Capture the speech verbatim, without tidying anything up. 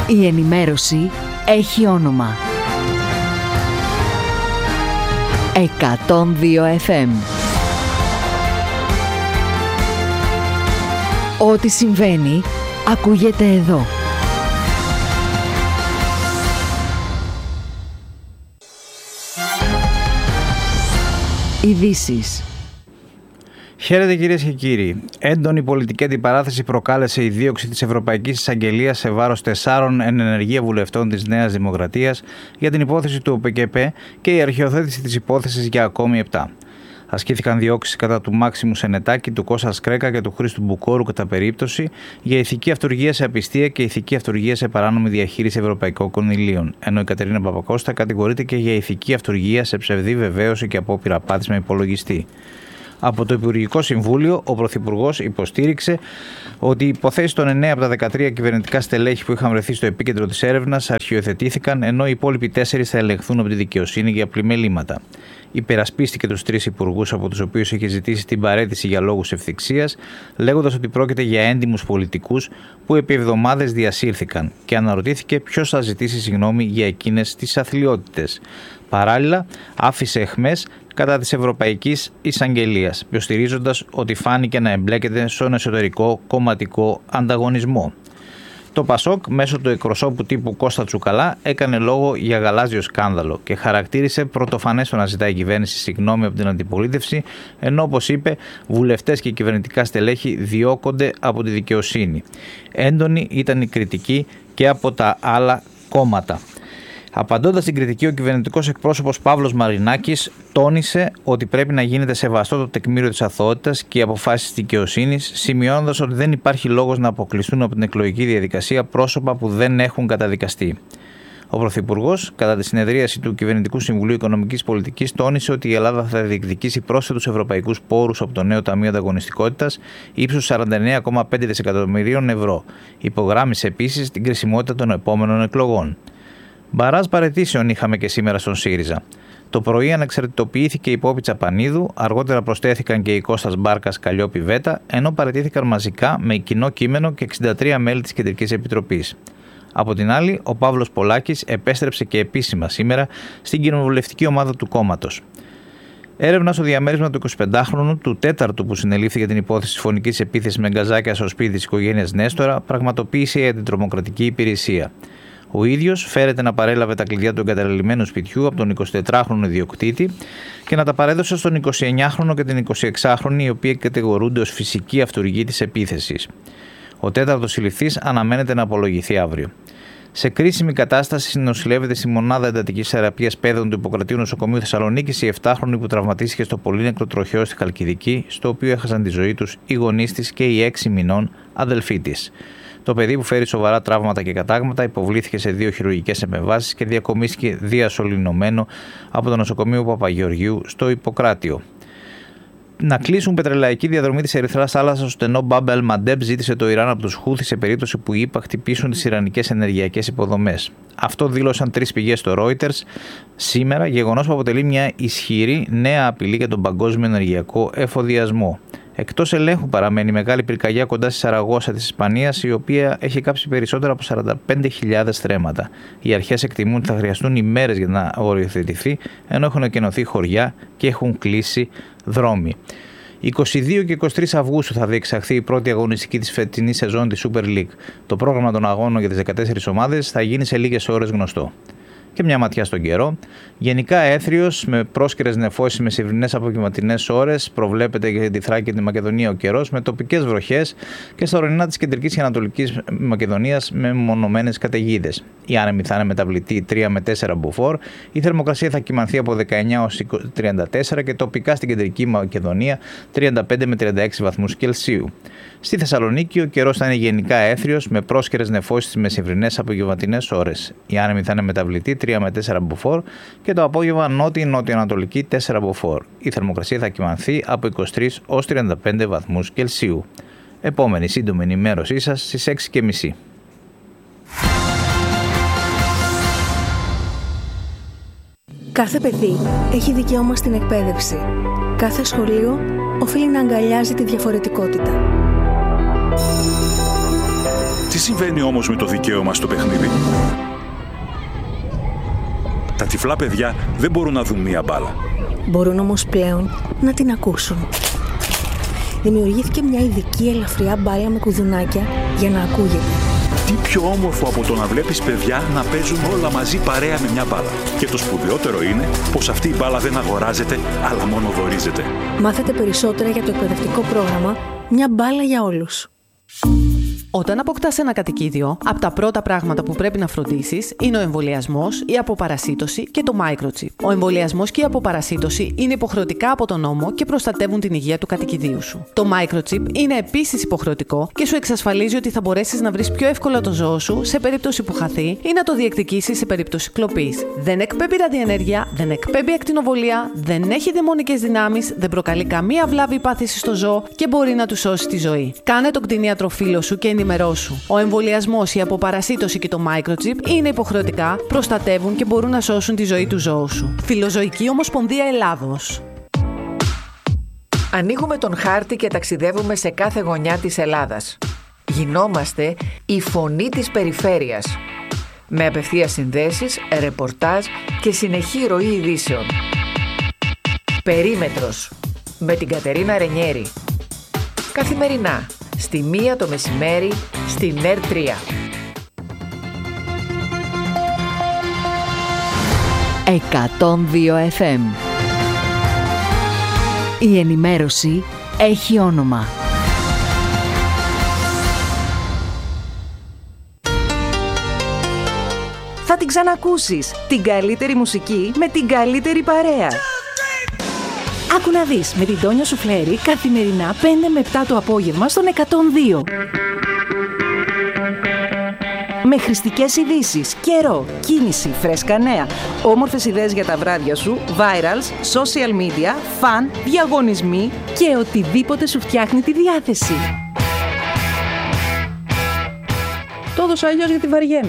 Η ενημέρωση έχει όνομα. εκατόν δύο εφ εμ. Ό,τι συμβαίνει, ακούγεται εδώ. Ειδήσεις. Χαίρετε κυρίες και κύριοι. Έντονη πολιτική αντιπαράθεση προκάλεσε η δίωξη της Ευρωπαϊκής Εισαγγελίας σε βάρος τεσσάρων εν ενεργεία βουλευτών της Νέας Δημοκρατίας για την υπόθεση του ΟΠΚΠ και η αρχαιοθέτηση της υπόθεσης για ακόμη επτά. Ασκήθηκαν διώξεις κατά του Μάξιμου Σενετάκη, του Κώστα Σκρέκα και του Χρήστου Μπουκόρου κατά περίπτωση για ηθική αυτουργία σε απιστία και ηθική αυτουργία σε παράνομη διαχείριση ευρωπαϊκών κονδυλίων, ενώ η Κατερίνα Παπακώστα κατηγορείται και για ηθική αυτουργία σε ψευδή βεβαίωση και απόπειρα απάτης με υπολογιστή. Από το Υπουργικό Συμβούλιο, ο Πρωθυπουργός υποστήριξε ότι οι υποθέσεις των εννέα από τα δεκατρία κυβερνητικά στελέχη που είχαν βρεθεί στο επίκεντρο της έρευνας αρχιοθετήθηκαν, ενώ οι υπόλοιποι τέσσερις θα ελεγχθούν από τη δικαιοσύνη για πλημελήματα. Υπερασπίστηκε τους τρεις υπουργούς από τους οποίους είχε ζητήσει την παραίτηση για λόγους ευθυξίας, λέγοντας ότι πρόκειται για έντιμους πολιτικούς που επί εβδομάδες διασύρθηκαν, και αναρωτήθηκε ποιος θα ζητήσει συγγνώμη για εκείνες τις αθλιότητες. Παράλληλα, άφησε αιχμές κατά της Ευρωπαϊκής Εισαγγελίας, υποστηρίζοντας ότι φάνηκε να εμπλέκεται στον εσωτερικό κομματικό ανταγωνισμό. Το Πασόκ, μέσω του εκπροσώπου τύπου Κώστα Τσουκαλά, έκανε λόγο για γαλάζιο σκάνδαλο και χαρακτήρισε πρωτοφανές το να ζητάει η κυβέρνηση συγγνώμη από την αντιπολίτευση, ενώ, όπως είπε, βουλευτές και κυβερνητικά στελέχη διώκονται από τη δικαιοσύνη. Έντονη ήταν η κριτική και από τα άλλα κόμματα. Απαντώντας στην κριτική, ο κυβερνητικός εκπρόσωπος Παύλος Μαρινάκης τόνισε ότι πρέπει να γίνεται σεβαστό το τεκμήριο της αθωότητας και οι αποφάσεις της δικαιοσύνης, σημειώνοντας ότι δεν υπάρχει λόγος να αποκλειστούν από την εκλογική διαδικασία πρόσωπα που δεν έχουν καταδικαστεί. Ο Πρωθυπουργός, κατά τη συνεδρίαση του Κυβερνητικού Συμβουλίου Οικονομικής Πολιτικής, τόνισε ότι η Ελλάδα θα διεκδικήσει πρόσθετους ευρωπαϊκούς πόρους από το νέο Ταμείο Ανταγωνιστικότητας ύψους σαράντα εννέα κόμμα πέντε δισεκατομμυρίων ευρώ. Υπογράμμισε επίσης την κρισιμότητα των επόμενων εκλογών. Μπαράζ παραιτήσεων είχαμε και σήμερα στον ΣΥΡΙΖΑ. Το πρωί ανεξαρτητοποιήθηκε η Πόπη Τσαπανίδου, αργότερα προσθέθηκαν και οι Κώστας Μπάρκας, Καλλιόπη Βέτα, ενώ παραιτήθηκαν μαζικά με κοινό κείμενο και εξήντα τρία μέλη της Κεντρικής Επιτροπής. Από την άλλη, ο Παύλος Πολάκης επέστρεψε και επίσημα σήμερα στην κοινοβουλευτική ομάδα του κόμματος. Έρευνα στο διαμέρισμα του εικοσιπεντάχρονου, του τέταρτου που συνελήφθη για την υπόθεση της φωνικής επίθεσης με γκαζάκια στο σπίτι της οικογένειας Νέστορα, πραγματοποίησε η αντιτρομοκρατική υπηρεσία. Ο ίδιος φέρεται να παρέλαβε τα κλειδιά του εγκαταλελειμμένου σπιτιού από τον εικοσιτετράχρονο ιδιοκτήτη και να τα παρέδωσε στον εικοσιεννιάχρονο και την εικοσιεξάχρονη, οι οποίοι κατηγορούνται ως φυσική αυτουργή της επίθεσης. Ο τέταρτος συλληφθής αναμένεται να απολογηθεί αύριο. Σε κρίσιμη κατάσταση νοσηλεύεται στη μονάδα εντατικής θεραπείας παιδών του Ιπποκρατείου Νοσοκομείου Θεσσαλονίκης η επτάχρονη που τραυματίστηκε στο πολύνεκρο τροχαίο στη Χαλκιδική, στο οποίο έχασαν τη ζωή τους οι γονείς της και η έξι μηνών αδελφή της. Το παιδί, που φέρει σοβαρά τραύματα και κατάγματα, υποβλήθηκε σε δύο χειρουργικές επεμβάσεις και διακομίστηκε διασωληνωμένο από το νοσοκομείο Παπαγεωργίου στο Ιπποκράτιο. Να κλείσουν πετρελαϊκή διαδρομή της Ερυθράς Θάλασσας στο στενό Μπαμπ ελ Μαντέμπ ζήτησε το Ιράν από τους Χούθι σε περίπτωση που οι ΗΠΑ χτυπήσουν τις ιρανικές ενεργειακές υποδομές. Αυτό δήλωσαν τρεις πηγές στο Reuters σήμερα, γεγονός που αποτελεί μια ισχυρή νέα απειλή για τον παγκόσμιο ενεργειακό εφοδιασμό. Εκτός ελέγχου παραμένει η μεγάλη πυρκαγιά κοντά στη Σαραγώσα της Ισπανίας, η οποία έχει κάψει περισσότερα από σαράντα πέντε χιλιάδες θρέματα. Οι αρχές εκτιμούν ότι θα χρειαστούν ημέρες για να οριοθετηθεί, ενώ έχουν εκενωθεί χωριά και έχουν κλείσει δρόμοι. είκοσι δύο και είκοσι τρεις Αυγούστου θα διεξαχθεί η πρώτη αγωνιστική της φετινής σεζόν της Super League. Το πρόγραμμα των αγώνων για τις δεκατέσσερις ομάδες θα γίνει σε λίγες ώρες γνωστό. Και μια ματιά στον καιρό. Γενικά έθριος με πρόσκαιρες νεφώσεις με σιβρινές απογευματινές ώρες. Προβλέπεται για τη Θράκη και τη Μακεδονία ο καιρός με τοπικές βροχές και στα ορεινά της κεντρικής και ανατολικής Μακεδονίας με μονομένες καταιγίδες. Η άνεμη θα είναι μεταβλητή τρία με τέσσερα μποφόρ. Η θερμοκρασία θα κυμανθεί από δεκαεννέα έως τριάντα τέσσερα και τοπικά στην κεντρική Μακεδονία τριάντα πέντε με τριάντα έξι βαθμούς Κελσίου. Στη Θεσσαλονίκη ο καιρός θα είναι γενικά έθριος με πρόσκαιρες νεφώσεις με σιβρινές απογευματινές ώρες. Η άνεμη θα είναι μεταβλητή τρία με τέσσερα μποφόρ και το απόγευμα νότιο-νότιο-ανατολική τέσσερα μποφόρ. Η θερμοκρασία θα κυμανθεί από είκοσι τρεις έως τριάντα πέντε βαθμούς Κελσίου. Επόμενη σύντομη ενημέρωσή σας στις έξι και μισή. Κάθε παιδί έχει δικαίωμα στην εκπαίδευση. Κάθε σχολείο οφείλει να αγκαλιάζει τη διαφορετικότητα. Τις συμβαίνει όμως με το δικαίωμα στο παιχνίδι? Τα τυφλά παιδιά δεν μπορούν να δουν μία μπάλα. Μπορούν όμως πλέον να την ακούσουν. Δημιουργήθηκε μια ειδική ελαφριά μπάλα με κουδουνάκια για να ακούγεται. Τι πιο όμορφο από το να βλέπεις παιδιά να παίζουν όλα μαζί παρέα με μια μπάλα. Και το σπουδαιότερο είναι πως αυτή η μπάλα δεν αγοράζεται, αλλά μόνο δωρίζεται. Μάθετε περισσότερα για το εκπαιδευτικό πρόγραμμα «Μια μπάλα για όλους». Όταν αποκτάς ένα κατοικίδιο, από τα πρώτα πράγματα που πρέπει να φροντίσεις είναι ο εμβολιασμός, η αποπαρασίτωση και το microchip. Ο εμβολιασμός και η αποπαρασίτωση είναι υποχρεωτικά από τον νόμο και προστατεύουν την υγεία του κατοικιδίου σου. Το microchip είναι επίσης υποχρεωτικό και σου εξασφαλίζει ότι θα μπορέσεις να βρεις πιο εύκολα το ζώο σου σε περίπτωση που χαθεί ή να το διεκδικήσεις σε περίπτωση κλοπής. Δεν εκπέμπει ραδιενέργεια, δεν εκπέμπει ακτινοβολία, δεν έχει δαιμονικές δυνάμεις, δεν προκαλεί καμία βλάβη ή πάθηση στο ζώο και μπορεί να του σώσει τη ζωή. Κάνε τον κτηνίατρο φίλο σου και ενημερώσου. Ο εμβολιασμός, η αποπαρασίτωση και το microchip είναι υποχρεωτικά, προστατεύουν και μπορούν να σώσουν τη ζωή του ζώου σου. Φιλοζωική Ομοσπονδία Ελλάδος. Ανοίγουμε τον χάρτη και ταξιδεύουμε σε κάθε γωνιά της Ελλάδας. Γινόμαστε η φωνή της περιφέρειας. Με απευθείας συνδέσεις, ρεπορτάζ και συνεχή ροή ειδήσεων. Περίμετρος. Με την Κατερίνα Ρενιέρη. Καθημερινά. Στη μία το μεσημέρι, στην ΕΡ τρία. εκατόν δύο εφ εμ. Η ενημέρωση έχει όνομα. Θα την ξανακούσεις. Την καλύτερη μουσική με την καλύτερη παρέα. Άκου να δεις με την Τόνια Σουφλέρη καθημερινά πέντε με επτά το απόγευμα στον εκατόν δύο. Με χρηστικές ειδήσεις, καιρό, κίνηση, φρέσκα νέα, όμορφες ιδέες για τα βράδια σου, virals, social media, φαν, διαγωνισμοί και οτιδήποτε σου φτιάχνει τη διάθεση. Το έδωσα αλλιώς γιατί βαριέμαι.